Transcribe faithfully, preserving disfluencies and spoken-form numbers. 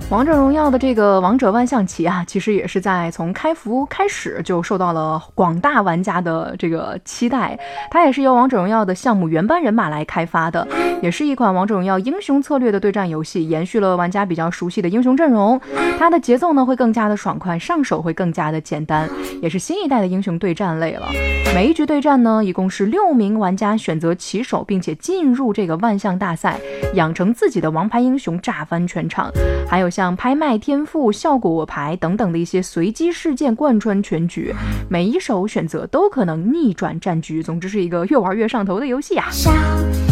王者荣耀的这个王者万象旗啊，其实也是在从开服开始就受到了广大玩家的这个期待。它也是由王者荣耀的项目原班人马来开发的，也是一款王者荣耀英雄策略的对战游戏，延续了玩家比较熟悉的英雄阵容。它的节奏呢会更加的爽快，上手会更加的简单，也是新一代的英雄对战类了。每一局对战呢，一共是六名玩家选择起手，并且进入这个万象大赛，养成自己的王牌英雄，炸翻全场。还有像拍卖天赋、效果牌等等的一些随机事件贯穿全局，每一手选择都可能逆转战局。总之是一个越玩越上头的游戏啊。